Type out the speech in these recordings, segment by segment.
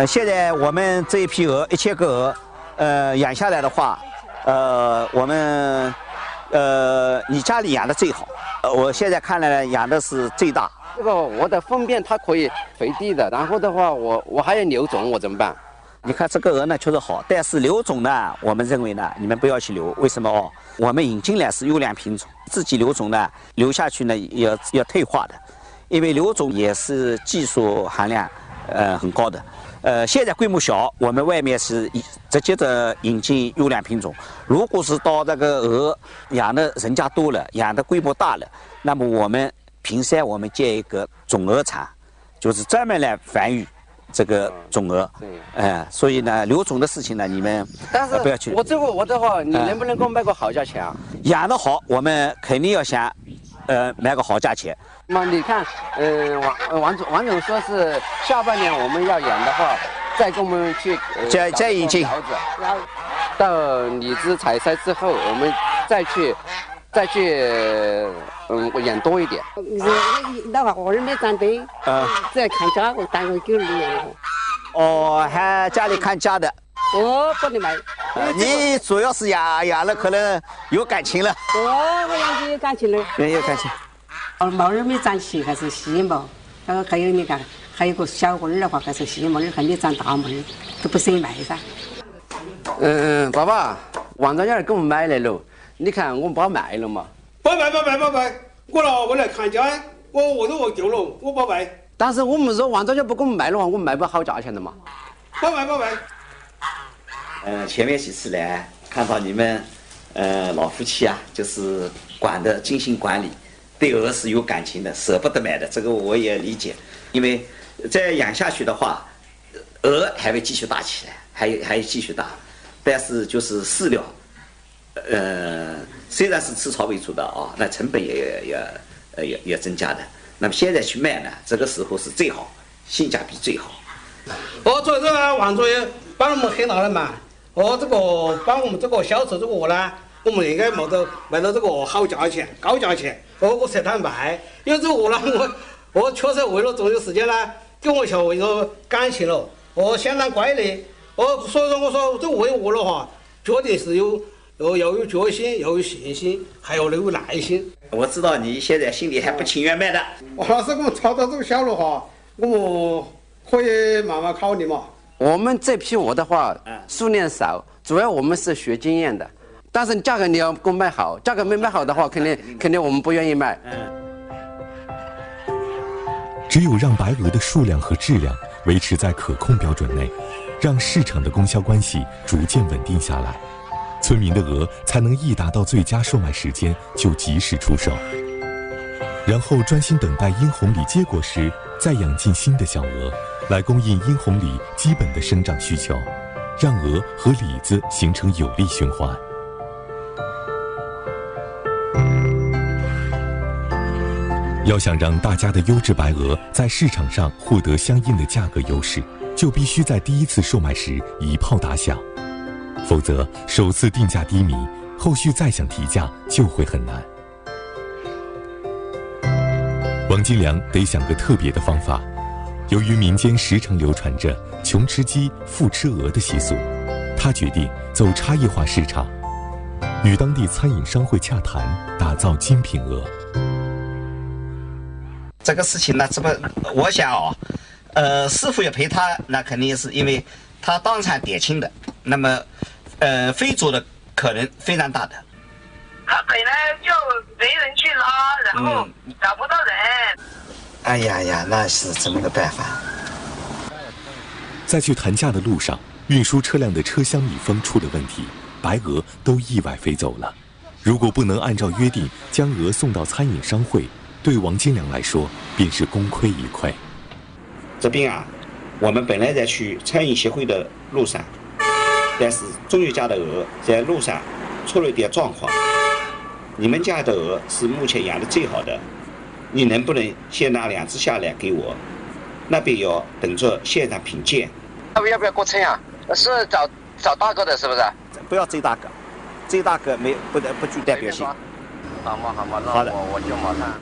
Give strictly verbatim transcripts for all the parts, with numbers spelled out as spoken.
呃，现在我们这一批鹅，一千个鹅，呃，养下来的话，呃，我们，呃，你家里养的最好。呃，我现在看来养的是最大。 这个鹅的粪便它可以肥地的，然后的话，我我还要留种，我怎么办？ 你看这个鹅呢确实好，但是留种呢，我们认为呢，你们不要去留。为什么哦？我们引进来是优良品种，自己留种呢，留下去呢要要退化的，因为留种也是技术含量呃很高的。呃，现在规模小，我们外面是直接的引进优良品种。如果是到这个鹅养的人家多了，养的规模大了，那么我们平山我们建一个种鹅场，就是专门来繁育这个种鹅。哎、呃，所以呢，留种的事情呢，你们但是、 呃、不要去。 我这个鹅的话，你能不能给我卖个好价钱啊？ 养得好，我们肯定要想，呃，卖个好价钱。 那你看，呃，王王总王总说是下半年我们要养的话，再跟我们去、呃、 再再引进， 然后到李子采摘之后，我们再去再去嗯养多一点。 那话我没长对， 呃， 在看家我单位给你养。 哦，还家里看家的。 我不能买。 呃，你主要是养养了，可能有感情了。 我我养的有感情了。 没有感情。 毛毛儿没长齐，还是细毛。然后还有你看，还有个小根儿的话，还是细毛儿，还没长大毛儿，都不舍卖噻。 嗯嗯，爸爸，王庄家给我们买来了，你看我们把它卖了嘛？ 不卖不卖不卖，我了我来看家，我我都我丢了，我不卖。 但是我们说王庄家不给我们卖的话，我们卖不好价钱的嘛。 不卖不卖。 呃，前面几次来看到你们，呃，老夫妻啊，就是管的精心管理。对鹅是有感情的，舍不得买的，这个我也理解。因为再养下去的话，鹅还会继续大起来，还有还有继续大。但是就是饲料，呃，虽然是吃草为主的啊，那成本也也呃也也增加的。那么现在去卖呢，这个时候是最好，性价比最好。 哦，所以说王主任帮我们很大的忙。哦，这个帮我们这个销售这个鹅呢，我们应该卖到卖到这个好价钱、高价钱。哦，我才摊卖，因为这鹅呢，我我确实为了这个时间呢，跟我小为了感情了，我相当乖的，哦，所以说我说这喂鹅的话，绝对是有要要有决心，要有信心，还要有耐心。 我知道你现在心里还不情愿卖的。 王老师，我们炒到这个小的话，我们可以慢慢考虑嘛。 我们这批鹅的话，数量少，主要我们是学经验的。但是价格你要给我卖好，价格没卖好的话，肯定肯定我们不愿意卖。 只有让白鹅的数量和质量维持在可控标准内，让市场的供销关系逐渐稳定下来，村民的鹅才能一达到最佳售卖时间就及时出售，然后专心等待殷红李结果时，再养进新的小鹅，来供应殷红李基本的生长需求，让鹅和李子形成有力循环。要想让大家的优质白鹅在市场上获得相应的价格优势，就必须在第一次售卖时一炮打响，否则首次定价低迷，后续再想提价就会很难。王金良得想个特别的方法，由于民间时常流传着穷吃鸡富吃鹅的习俗，他决定走差异化市场，与当地餐饮商会洽谈，打造精品鹅。 这个事情呢，这么我想哦，呃，师傅也陪他，那肯定是因为他当场点清的，那么，呃，非做的可能非常大的。 他本来就没人去拉，然后找不到人。嗯、 哎呀呀，那是怎么个办法？ 在去谈价的路上，运输车辆的车厢密封出了问题，白鹅都意外飞走了。如果不能按照约定将鹅送到餐饮商会，对王金良来说便是功亏一篑。 这边啊，我们本来在去餐饮协会的路上，但是中岳家的鹅在路上出了一点状况。你们家的鹅是目前养的最好的，你能不能先拿两只下来给我？那边要等着现场品鉴。 要不要不要过称啊？是找找大哥的，是不是？ 不要最大个，最大个没不不具代表性。 好嘛好嘛，那好的， 我我就马上。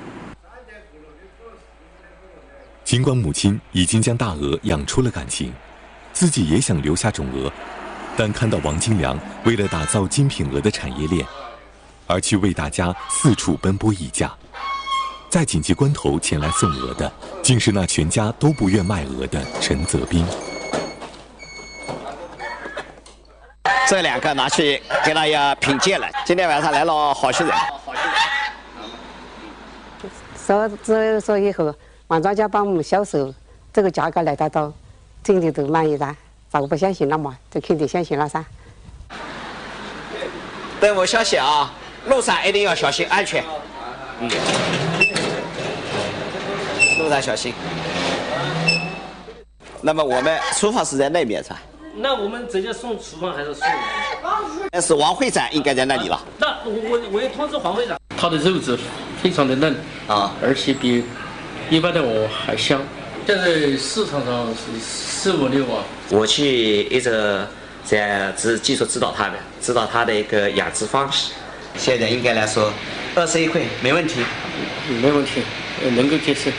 尽管母亲已经将大鹅养出了感情， 自己也想留下种鹅，但看到王金良为了打造精品鹅的产业链，而去为大家四处奔波议价，在紧急关头前来送鹅的，竟是那全家都不愿卖鹅的陈泽斌。 这两个拿去给大家品鉴了。今天晚上来了好些人。 说这说以后，王庄家帮我们销售，这个价格来得到，肯定都满意的。咋个不相信了嘛？这肯定相信了噻。 但我相信啊，路上一定要小心安全。嗯，路上小心。那么我们厨房是在那边噻。 那我们直接送厨房还是送？ 但是王会长应该在那里了。 那我我我也通知黄会长，它的肉质非常的嫩啊，而且比一般的鹅还香。现在市场上是四五六啊。 我去一直在指技术指导他们，指导他的一个养殖方式。现在应该来说，二十一块没问题， 没问题，能够接受。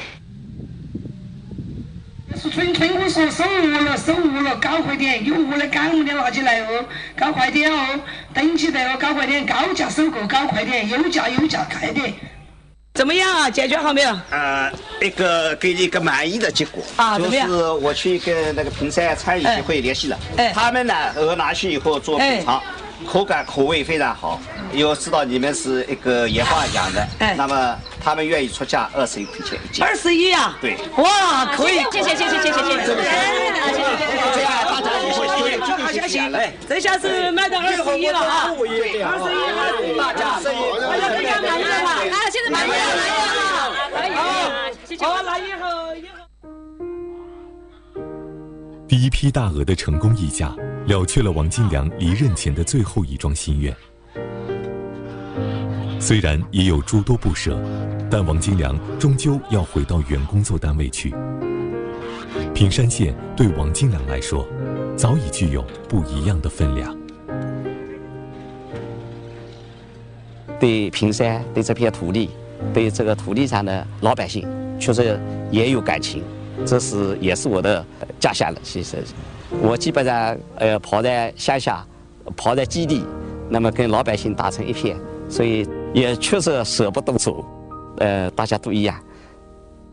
是春春我说收鹅了，收鹅了，搞快点，有鹅的赶我们拿起来哦，搞快点哦，等起来哦，搞快点，高价收购，搞快点，有价有价，快点。 怎么样啊？解决好没有？ 呃，一个给你一个满意的结果啊， 就怎么样？ 是我去跟那个平山餐饮协会联系了， 哎， 他们呢鹅拿去以后做品尝，口感口味非常好，又知道你们是一个研发养的，哎，那么他们愿意出价二十一块钱一斤。 二十一啊？ 对。 哇，可以！ 谢谢谢谢谢谢谢谢谢谢谢谢谢这样大家以后就有好消息，这下是卖到二十一了啊！二十一了，大家生意，大家非常满意了。 啊，现在满意了，满意了，可以啊，谢谢。 好，那以后以后。 第一批大鹅的成功议价，了却了王金良离任前的最后一桩心愿。虽然也有诸多不舍，但王金良终究要回到原工作单位去。平山县对王金良来说，早已具有不一样的分量。 对平山，对这片土地，对这个土地上的老百姓，确实也有感情。这是也是我的家乡了。其实，我基本上呃跑在乡下，跑在基地，那么跟老百姓打成一片，所以也确实舍不得走。呃，大家都一样。